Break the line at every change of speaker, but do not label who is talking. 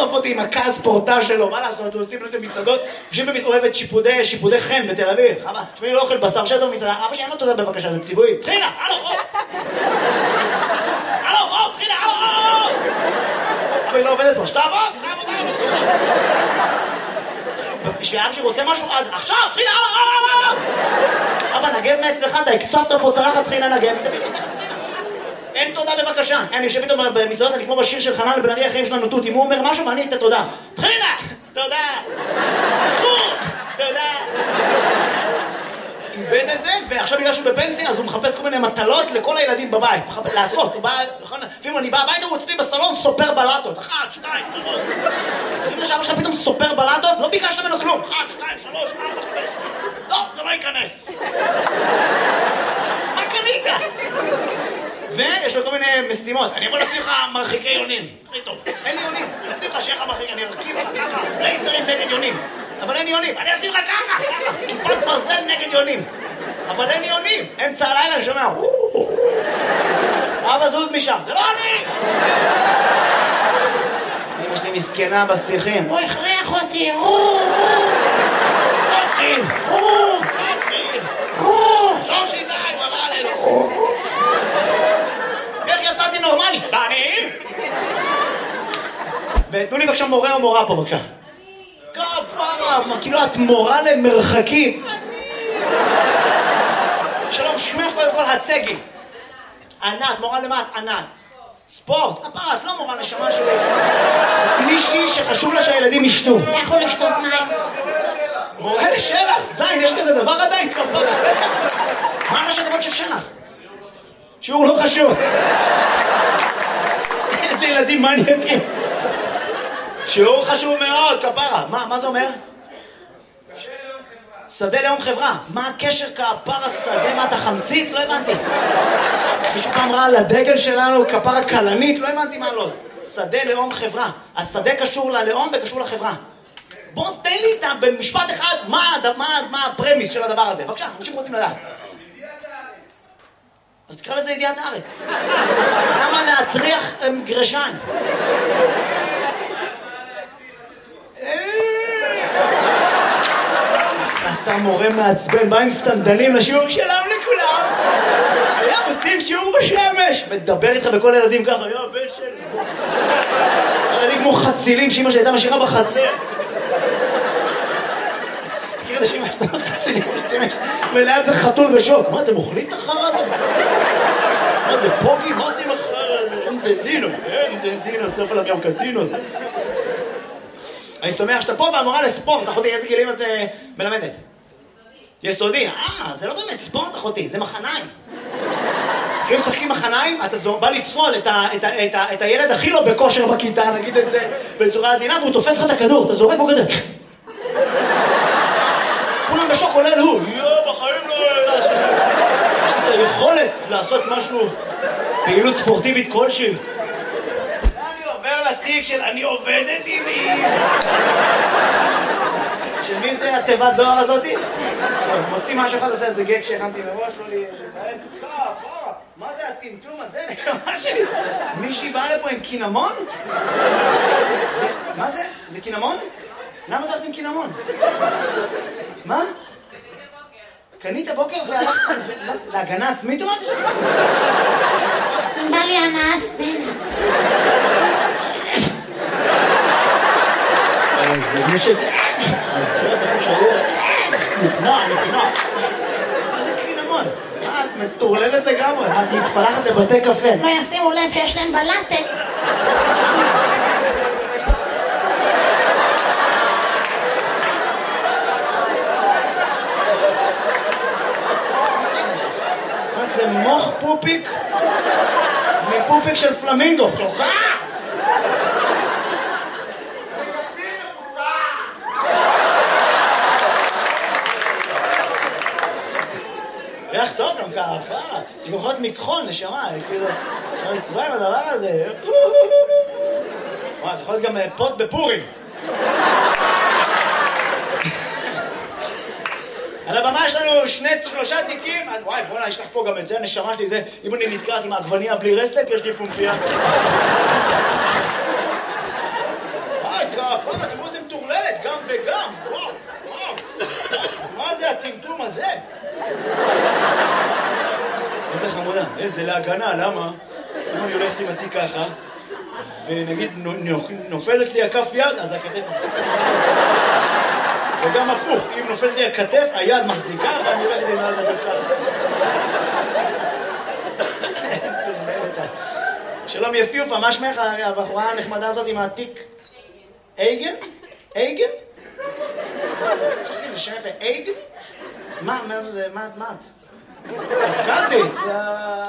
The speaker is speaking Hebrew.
לאסוף אותי עם הכעס פורטה שלו, מה לעשות, הוא עושים לו את המסעדות, אוהבת שיפודי חן בתל אביב, תשמעי, לא אוכל בשר שטוב מסעדה, אבא שלי, אין לו תודה בבקשה, זה ציווי, תחילה, הלו, תחילה, אבא היא לא עובדת פה, שתעבוד, כשאבא שלי רוצה משהו, עכשיו, תחילה, אבא, נגב מאצלך, אתה הקצפת פה צלחת, תחילה נגב, אין תודה בבקשה. אני יושב איתו במסעדות, אני כמו בשיר של חנן לבן ארי, החיים שלנו תות, אם הוא אומר משהו ואני את התודה. תחילה! תודה! תודה! איבד את זה, ועכשיו בגלל שהוא בפנסיה, אז הוא מחפש כל מיני מטלות לכל הילדים בבית. לעשות, הוא בא, לפעמים אני בא הביתה, הוא אצלי בסלון סופר בלטות. 1, 2, 3. לפני שאבא שלך פתאום סופר בלטות, לא ביקשת ממנו כלום. 1, 2, 3, 4, 5. לא, זה לא ייכנס. מה קנית? ויש לו כל מיני משימות. אני יכול לשים לך מרחיקי יונים. הכי טוב. אין לי יונים. אני אשים לך שיהיה לך מרחיק. אני ארכיב לך ככה. לייזרים נגד יונים. אבל אין יונים. אני אשים לך ככה. כיפת ברזל נגד יונים. אבל אין יונים. אמצע הלילה אני שומע. אבא זוז משם. זה לא אני! אמא שלי מסכנה בשיחים. הוא הכריח אותי. שושי די, בבא עלינו. איך יצאתי נורמלי? ואני? ותנו לי בבקשה מורה או מורה פה בבקשה. כפרה, כאילו את מורה למרחקים. שלום, שמך קודם כל הצגי. ענת, מורה למה את ענת? ספורט, כפרה, את לא מורה נשמה שלי. מישהי שחשוב לה שהילדים ישתו.
יכול לשתות מים.
מורה לשלח, זין, יש כזה דבר עדיין כפרה. מה ראשי תיבות של שלח? שיעור לא חשוב. איזה ילדים מניאקים. שיעור חשוב מאוד, כפרה. מה זה אומר? שדה לאום חברה. מה הקשר כפרה שדה? מה אתה חמציץ? לא הבנתי. מישהו פעם ראה על הדגל שלנו כפרה קלנית? לא הבנתי מה לא. שדה לאום חברה. השדה קשור ללאום וקשור לחברה. בוא תן לי איתם במשפט אחד מה הפרמיס של הדבר הזה. בבקשה, אנשים רוצים לדעת. אז תקרא לזה ידיעת הארץ. למה להטריח גרשן? אתה מורה מעצבן, בא עם סנדלים לשיעור שלום לכולם. היה עושים שיעור בשמש. מדבר איתך בכל הילדים ככה, יו, בן שלי. ילדים כמו חצילים שאמא שהייתה משאירה בחצר. מכיר את השמש, אתה חצילים בשמש. וליד זה חתול בשוק. מה, אתם אוכלים את החרא הזה? מה זה פוגי? מה זה עם החרא הזה? אין דנדינו, סוף עליו גם קדינו. אני שמח שאתה פה והמורה לספורט, אחותי, איזה גילים את מלמדת? יסודי. זה לא באמת ספורט, אחותי, זה מחניים. כשהם משחקים מחניים, אתה בא לפסול את הילד הכי לא בכושר בכיתה, נגיד את זה בצורה עדינה, והוא תופס לך את הכדור, אתה זורק בו כזה. כולם בשוק, עולה הוא. בחיים לא... יש לי את היכולת לעשות משהו, פעילות ספורטיבית כלשהי. לתיק של אני עובדת עם מי. של מי זה התיבת דואר הזאתי? מוציא משהו אחד, עושה איזה גג שהכנתי מראש, לא להתנהל. מה זה הטמטום הזה? נקמה שלי. מישהי באה לפה עם קינמון? מה זה? זה קינמון? למה הולכת עם קינמון? מה? קנית בוקר והלכת עם זה? להגנה עצמית או מה?
בא לי הנאה סצנה.
זה נשק... נקנוע. מה זה קינמון? את מטורללת לגמרי, את מתפלחת לבתי קפה.
לא ישימו לב שיש להם בלטת.
מה זה מוח פופיק? מפופיק של פלמינגו. תוכה! ריח טוב גם ככה, זה יכול להיות מכחול, נשמה, כאילו, מצווה עם הדבר הזה. וואי, זה יכול להיות גם פוט בפורים. על הבמה יש לנו 3 תיקים, וואי, בוא'נה, יש לך פה גם את זה, הנשמה שלי זה, אם אני נתקעת עם העגבניה בלי רסק, יש לי פומפיה. איזה חמודה, איזה להגנה, למה? אם אני הולכת עם התיק ככה, ונגיד נופלת לי הכף יד, אז הכתף מחזיקה. וגם הפוך, אם נופלת לי הכתף, היד מחזיקה, ואני הולכת עם היד הזאת ככה. שלום יפיופה, מה שמך הבחורה הנחמדה הזאת עם התיק? אייגן? אייגן? זה שם יפה, אייגן? מה זה, מה את? קפקזית?